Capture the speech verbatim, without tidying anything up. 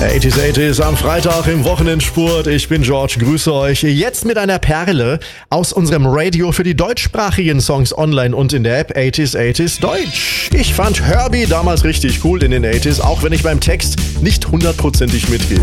achtziger achtziger am Freitag im Wochenendspurt. Ich bin George, grüße euch. Jetzt mit einer Perle aus unserem Radio für die deutschsprachigen Songs online und in der App achtziger achtziger Deutsch. Ich fand Herbie damals richtig cool in den achtziger, auch wenn ich beim Text nicht hundertprozentig mitgehe.